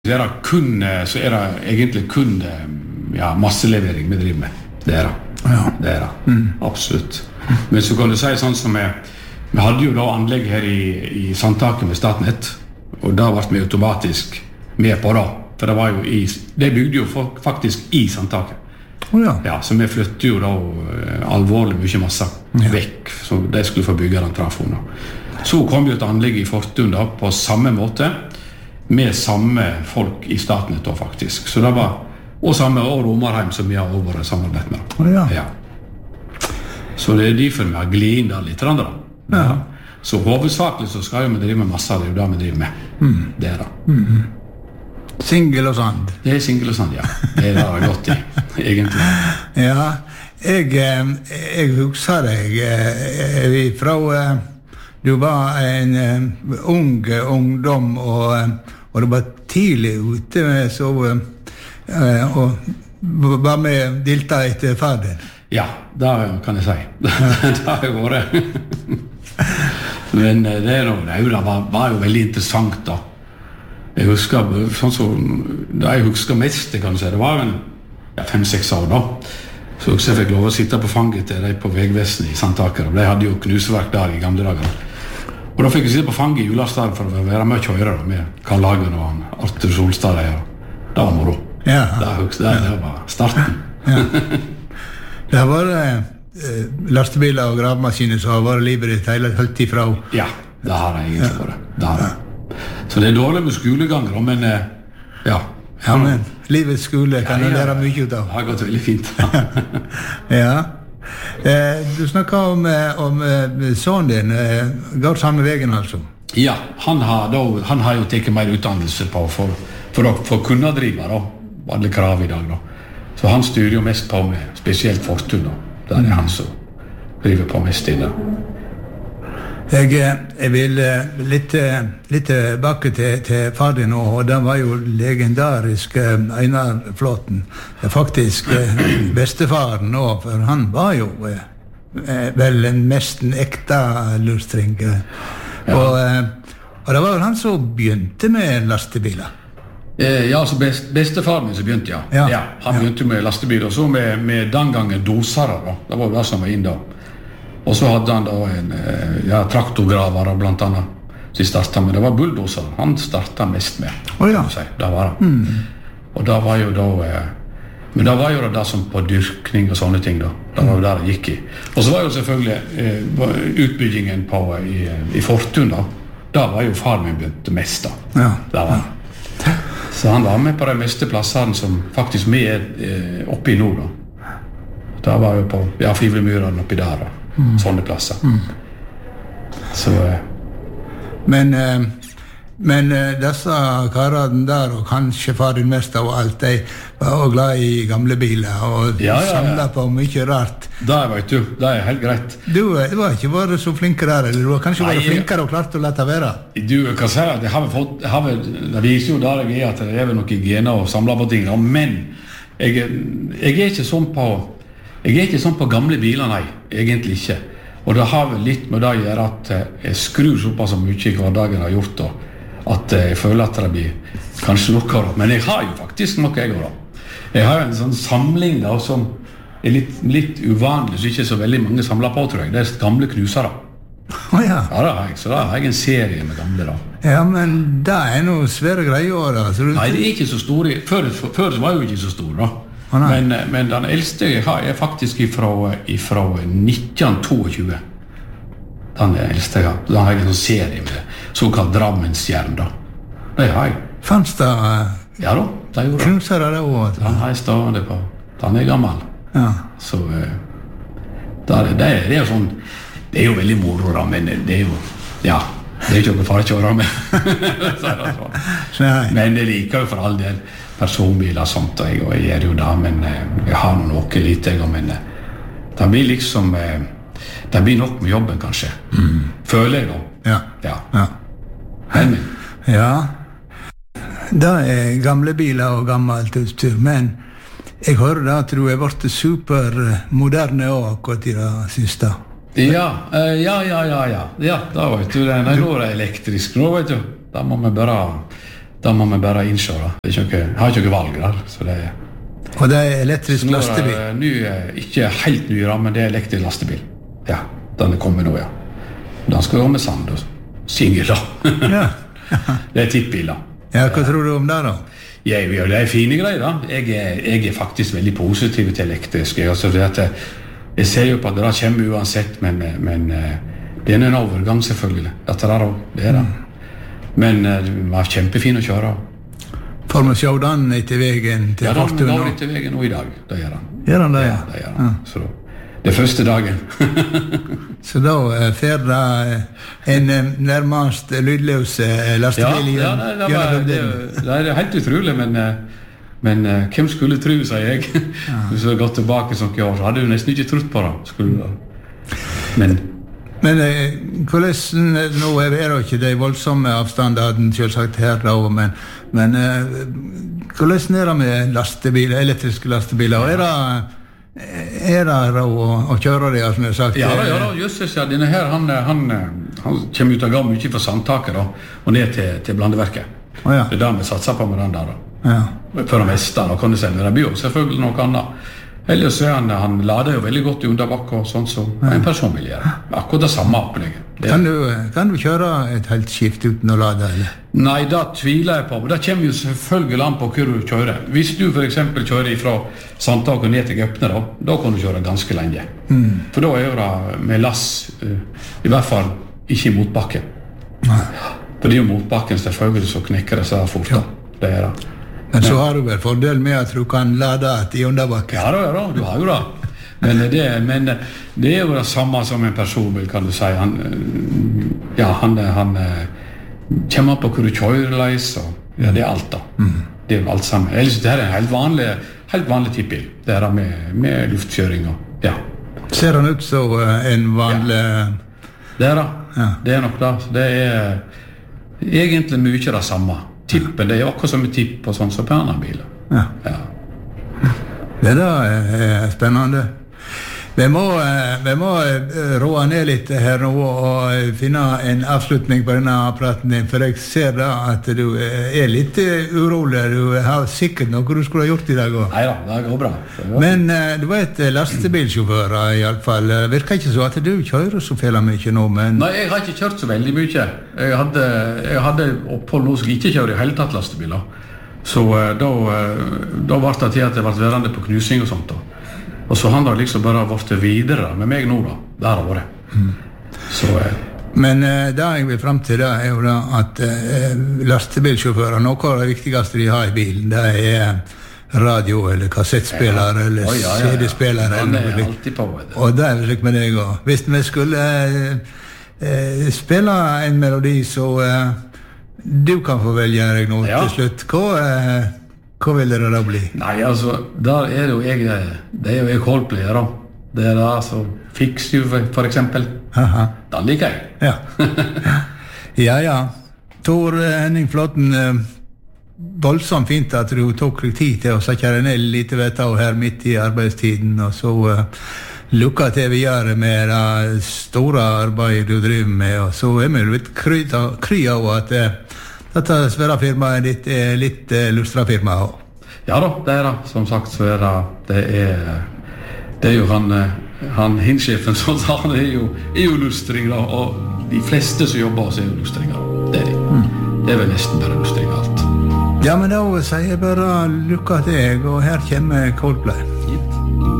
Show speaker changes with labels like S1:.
S1: Så er det egentlig kun masselevering vi driver med. Det er det. Absolutt. Men så kan du si sånn som vi hadde jo da anlegg her i Sandtaket med Statnett, og da ble vi automatisk med på det. For det var jo det bygde jo faktisk i Sandtaket. Så vi flyttet jo da alvorlig mye masse vekk, så de skulle få bygge den trafoen. Så kom jo et anlegg i Fortun da, på samme måte, med samme folk i Statnett da faktisk. Så det var, og samme og Romarheim som vi har over samarbeid med. Så det er derfor vi har glidet inn der litt andre. Så hovedsakelig så skal jo vi drive med masse, det er jo det vi driver med. Det er det.
S2: Singel og sand.
S1: Det er singel og sand, ja. Det er det godt i, egentlig.
S2: Ja, jeg husker deg fra du var en ungdom og du var tidlig ute med så og var med dilta etter fader.
S1: Ja, det kan jeg si. Det har jeg vært. Men det var jo veldig interessant da. Jeg husker, sånn som det jeg husker mest, kan du si, det var 5-6 år da. Så jeg fikk lov å sitte på fanget til de på Vegvesenet i Sandtaket, og de hadde jo knuseverk der i gamle dager. Og da fikk jeg sitte på fanget i Julastad for å være med å kjøre da, med Karl Hagen og Arthur Solstad der. Det var moro. Det var starten.
S2: Det har vært lastebiler og gravmaskiner som har vært livet ditt hele tiden fra.
S1: Ja, det har det egentlig vært. Det har det. Så det er dårlig med skoleganger, men
S2: men livets skole kan du lære mye ut av.
S1: Det har gått veldig fint.
S2: Du snakket om sønnen din, går samme veien altså?
S1: Ja, han har jo tatt mer utdannelse på for å kunne drive da, alle krav i dag da. Så han styrer jo mest på med spesielt Fortun da. Det er han som driver på mest i det.
S2: Jeg vil litt tilbake til far din, og den var jo legendarisk Einar Flåten. Det er faktisk bestefaren nå, for han var jo vel en nesten ekte lustring. Og det var vel han som begynte med lastebiler.
S1: Ja, altså bestefaren min som begynte, ja. Han begynte med lastebiler, og så med den gangen dosere da. Det var jo det som var inn da. Og så hadde han da en traktorgraver blant annet som startet med. Det var bulldoser han startet mest med. Det var det. Og da var jo da men da var jo det som på dyrkning og sånne ting da. Det var jo der det gikk i. Og så var jo selvfølgelig utbyggingen i Fortun da. Da var jo far min begynte mest da. Det var det. Så han var med på de meste plassene som faktisk vi er oppe i nord da. Da var jo på Fivlemyrene oppi der da. Sånne plasser. Så
S2: men disse karene der, og kanskje faren mest av alt, de var også glad i gamle biler og samlet på mye rart.
S1: Det vet du, det er helt greit.
S2: Du var ikke vært så flinke der, eller du var kanskje vært flinkere og klart å lette være?
S1: Du kan si at det viser jo der jeg at det er noen gener og samlet på ting, men jeg er ikke sånn på gamle biler, nei, egentlig ikke. Og det har vel litt med det å gjøre at jeg skrur såpass mye i hverdagen har gjort da, at jeg føler at det blir kanskje noe da. Men jeg har jo faktisk noe jeg har da. Jeg har en sånn samling da, som er litt uvanlig, så ikke så veldig mange samler på, tror jeg. Det er gamle knusere. Ja, det har jeg. Så da har jeg en serie med gamle da.
S2: Ja, men det er noe svære greier da.
S1: Nei, det er ikke så store. Før var jo ikke så stor da. Men den eldste jeg har er faktisk fra 1922. Den er eldste jeg har. Da har jeg en sånn serie med såkalt Drammensjern da. Det har jeg.
S2: Fanns det?
S1: Ja da, det gjorde det.
S2: Knusere det også?
S1: Den har jeg stående på. Den er gammel. Så det er jo sånn, det er jo veldig moro da, men det er jo, det er ikke noe far å kjøre med. Men det liker jo for all del personbiler og sånt, og jeg gjør jo det, men jeg har noe lite, men det blir liksom, det blir nok med jobben kanskje. Føler jeg da.
S2: Ja, det er gamle biler og gammelt utstyr, men jeg hører da at du er vært supermoderne også akkurat i det siste.
S1: Ja, da vet du, nå er det elektrisk, nå vet du, da må vi bare Da må vi bare innse det. Jeg har ikke noe valg der. Så det er...
S2: Og det er elektrisk lastebil?
S1: Ikke helt ny, men det er elektrisk lastebil. Ja, den er kommet nå, ja. Den skal gå med sand og singel, da.
S2: Ja.
S1: Det er tippbil, da.
S2: Ja, hva tror du om det, da?
S1: Ja, det er fine greier, da. Jeg er faktisk veldig positiv til elektrisk. Jeg ser jo på at det kommer uansett, men det er en overgang, selvfølgelig. Det er det. Men det var kjempefin å kjøre.
S2: Får vi se den etter veien til Fortuna?
S1: Ja, den går etter veien nå i dag. Det gjør den.
S2: Gjør den det?
S1: Ja, det gjør den. Så det er første dagen.
S2: Så da fer det en nærmest lydløs lastebil?
S1: Ja, det er helt utrolig, men hvem skulle tro, sier jeg. Hvis jeg har gått tilbake som år, så hadde du nesten ikke trodd på det. Men hvordan, nå er det ikke de voldsomme avstandene selvsagt her da, men hvordan er det med lastebiler, elektriske lastebiler? Er det å kjøre det, som jeg har sagt? Ja, Jesus, ja, denne her, han kommer ut av gammel mye fra Sandtaket da, og ned til Blandeverket.
S2: Ja.
S1: Det er der vi satser på med den der da.
S2: Ja.
S1: For det meste, da kan du si, men det blir jo selvfølgelig noe annet. Ellers er han lader jo veldig godt i underbakke og sånn som en person vil gjøre. Akkurat det samme opplegget.
S2: Kan du kjøre et helt skift uten å lade, eller?
S1: Nei, det tviler jeg på. Det kommer jo selvfølgelig an på hvor du kjører. Hvis du for eksempel kjører fra Sandtaket ned til Gøpne, da kan du kjøre ganske lenge. For da er jo det med lass, i hvert fall ikke i motbakken. For det er jo motbakken selvfølgelig så knekker det seg fort. Ja. Det er det.
S2: Men så har du vel fordel med at du kan lade i underbakken.
S1: Ja, du har jo det. Men det er jo det samme som en personbil, kan du si. Han kommer på hvor du kjører leis, og det er alt da. Det er jo alt sammen. Ellers, det er en helt vanlig tippbil. Det er det med luftkjøring og, ja.
S2: Ser han ut som en vanlig...
S1: Ja. Det er det. Ja. Det er nok det. Det er egentlig mye det samme. Tippen, det er jo akkurat som en tipp på sånn som på andre biler. Ja.
S2: Det er spennende. Vi må roe ned litt her nå og finne en avslutning på denne praten din, for jeg ser da at du er litt urolig. Du har sikkert noe du skulle ha gjort i dag også.
S1: Neida, det går bra.
S2: Men du vet, lastebilsjåfører i alle fall, virker ikke så at du kjører så fælt mye nå, men...
S1: Nei, jeg har ikke kjørt så veldig mye. Jeg hadde opphold nå som ikke kjører i hele tatt lastebiler. Så da var det til at jeg ble værende på knusing og sånt da. Og så han da liksom bare vært videre med meg nå da. Der har vært. Så...
S2: Men det jeg vil frem til da er jo da at lastebilsjåfører, noe av det viktigste de har i bilen, det er radio eller kassettspiller eller CD-spiller.
S1: Det er alltid på.
S2: Og det er slik med deg også. Hvis vi skulle spille en melodi, så du kan få velge deg nå til slutt. Hva vil det da bli?
S1: Nei, altså, der er det jo jeg Coldplay da. Det er det, altså, Fix You for eksempel. Den liker jeg.
S2: Ja. Tor Henning Flåten, voldsomt fint at du tok deg tid til å sette deg ned litt vedtak her midt i arbeidstiden, og så lukka til videre med det store arbeidet du driver med, og så er vi litt kry av at dette svære firmaet ditt er litt lustrafirma også. Ja da, det er det. Som sagt så er det er jo han hinsjefen som sa, han er jo lustring da, og de fleste som jobber hos er jo lustringer. Det er de. Det er vel nesten bare lustring alt. Ja, men da sier jeg bare lukka til deg, og her kommer Coldplay.